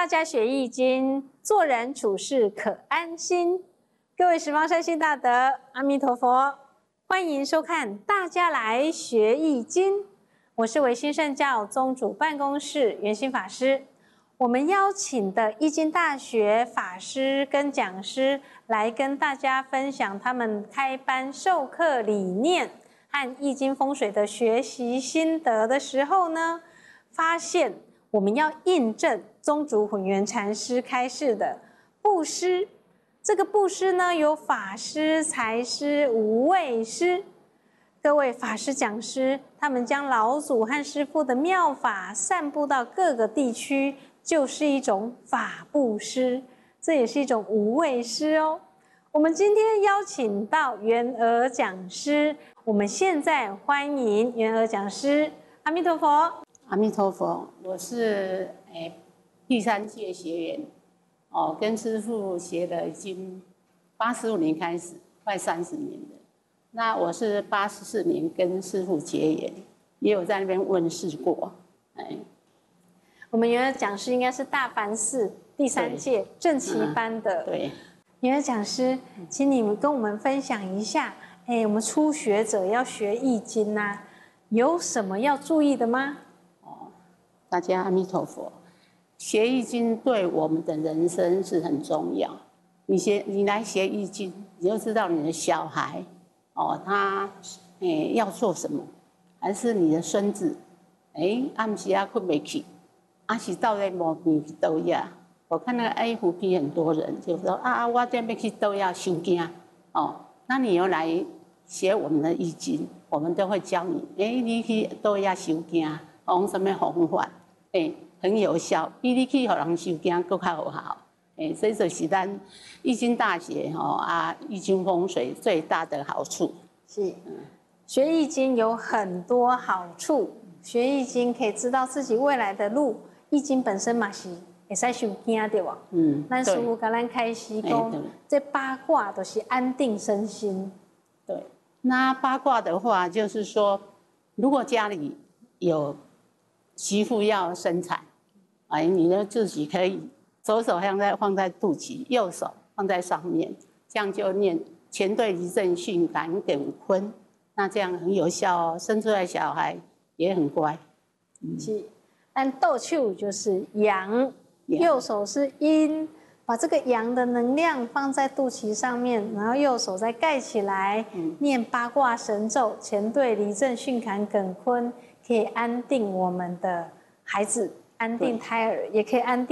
大家学易经，做人处事可安心。各位十方善心大德，阿弥陀佛，欢迎收看《大家来学易经》。我是维新圣教宗主办公室圆心法师。我们邀请的易经大学法师跟讲师来跟大家分享他们开班授课理念和易经风水的学习心得的时候呢，发现我们要印证宗主混元禅师开示的布施。这个布施呢，有法师、财师、无畏师。各位法师、讲师，他们将老祖和师父的妙法散布到各个地区，就是一种法布施，这也是一种无畏施哦。我们今天邀请到元娥讲师，我们现在欢迎元娥讲师。阿弥陀佛。 阿弥陀佛，我是第3届学员，跟师父学了已经85年开始，快30年了。那我是84年跟师父结缘，也有在那边问世过。 我们元娥讲师应该是大梵寺第3届正旗班的。 对。 元娥讲师，请你们跟我们分享一下，我们初学者要学易经啊，有什么要注意的吗？ 大家阿弥陀佛，学易经对我们的人生是很重要。你来学易经，你就知道你的小孩他要做什么，还是你的孙子暗时啊困不起，是到底没病去倒呀？我看那个 FB 很多人就说我这边去倒呀收惊那你要来学我们的易经，我们都会教你你去倒呀收惊，用什么方法？很有效，比你去让人收惊更较有效。所以就是咱易经大学易经风水最大的好处是，学易经有很多好处。学易经可以知道自己未来的路，易经本身嘛是会使收惊对吧？咱师父跟咱开始讲，这八卦都是安定身心。 对，那八卦的话，就是说，如果家里有媳妇要生产，你呢自己可以左手放在肚脐，右手放在上面，这样就念乾兑离震巽坎艮坤，那这样很有效哦，生出来小孩也很乖。 是，但斗手就是阳，右手是阴，把这个阳的能量放在肚脐上面，然后右手再盖起来，念八卦神咒，乾兑离震巽坎艮坤。可以安定我们的孩子，安定胎儿，也可以安定